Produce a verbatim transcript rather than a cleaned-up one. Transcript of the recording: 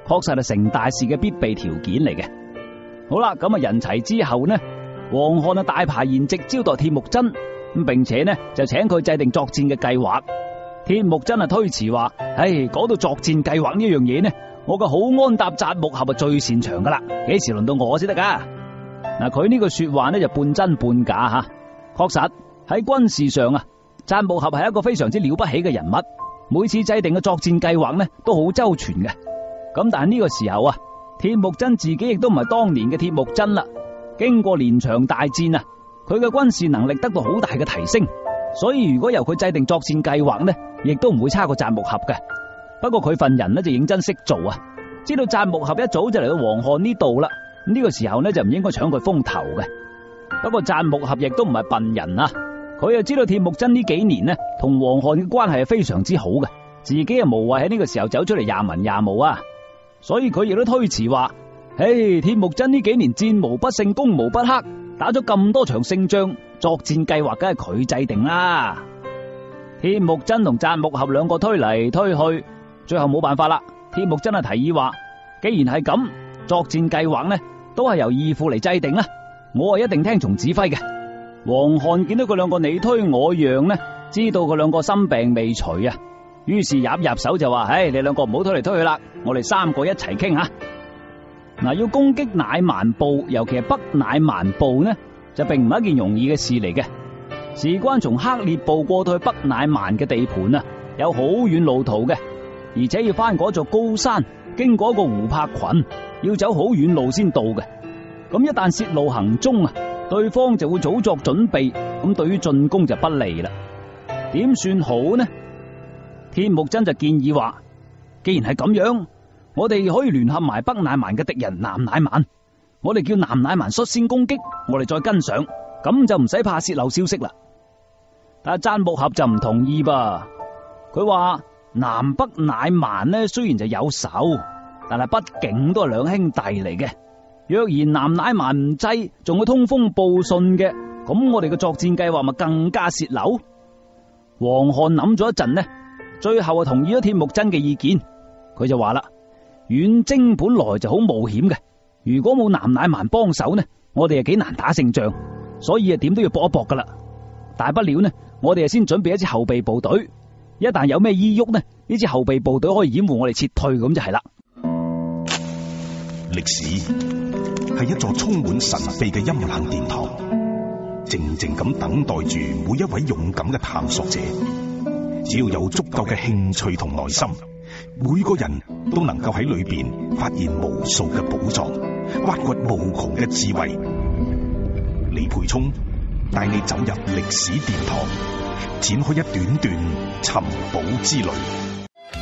確實係成大事嘅必備條件嚟嘅。好啦，咁啊人齊之後呢，黃漢啊大排筵席招待鐵木真，咁並且呢就請佢制定作戰嘅計劃。鐵木真啊推辭話：唉，講到作戰計劃呢樣嘢呢，我個好安踏扎木合啊最擅長噶啦，幾時輪到我先得噶？嗱，佢呢個說話呢就半真半假吓。確實喺軍事上啊，扎木合係一個非常之了不起嘅人物，每次制定嘅作戰計劃呢都好周全嘅。咁但係呢個時候啊，鐵木真自己亦都唔係當年嘅鐵木真啦。經過連場大戰啊，佢嘅軍事能力得到好大嘅提升，所以如果由佢制定作戰計劃呢，亦都唔會差過扎木合嘅。不過佢份人呢就認真識做啊，知道扎木合一早就嚟到黃漢呢度啦，呢個時候呢就唔應該搶佢風頭嘅。不過扎木合亦都唔係笨人啊，佢又知道鐵木真呢幾年呢同黃漢嘅關係係非常之好嘅，自己啊無謂喺呢個時候走出嚟廿文廿武啊，所以佢亦都推辭話：嘿，鐵木真呢幾年戰無不勝，攻無不克，打咗咁多場勝仗，作戰計劃梗係佢制定啦。鐵木真同扎木合兩個推嚟推去，最後冇辦法啦。鐵木真啊提議話：既然係咁，作戰計劃呢都係由義父嚟制定啦，我啊一定聽從指揮嘅。黃漢見到佢兩個你推我讓呢，知道佢兩個心病未除啊，於是入入手就話：唉，你兩個唔好推嚟推去啦，我哋三個一齊傾下。嗱，要攻擊乃蠻部，尤其係北乃蠻部呢，就並唔係一件容易嘅事嚟嘅。事關從克烈部過到去北乃蠻嘅地盤啊，有好遠路途嘅，而且要翻過一座高山，經過一個湖泊群，要走好遠路先到嘅。咁一旦泄露行蹤啊，對方就會早作準備，咁對於進攻就不利啦。點算好呢？鐵木真就建議話：既然係咁樣，我哋可以聯合埋北乃蠻嘅敵人南乃蠻，我哋叫南乃蠻率先攻擊，我哋再跟上，咁就唔使怕泄漏消息啦。但係扎木合就唔同意噃，佢話南北乃蠻呢雖然就有仇，但係畢竟都係兩兄弟嚟嘅。若然南乃蠻唔制，仲會通風報信嘅，咁我哋嘅作戰計劃咪更加泄漏。黃漢諗咗一陣呢，最後啊同意咗鐵木真嘅意見。佢就話啦：遠征本來就好冒險嘅，如果冇南乃蠻幫手呢，我哋係幾難打勝仗，所以啊點都要搏一搏噶啦。大不了呢，我哋啊先準備一支後備部隊，一旦有咩依喐呢，呢支後備部隊可以掩護我哋撤退，咁就係啦。 歷史係一座充滿神秘嘅陰冷殿堂，靜靜咁等待住每一位勇敢嘅探索者。只要有足夠嘅興趣同耐心，每個人都能夠喺裏邊發現無數嘅寶藏，挖掘無窮嘅智慧。李培聰帶你走入歷史殿堂，展開一段段尋寶之旅。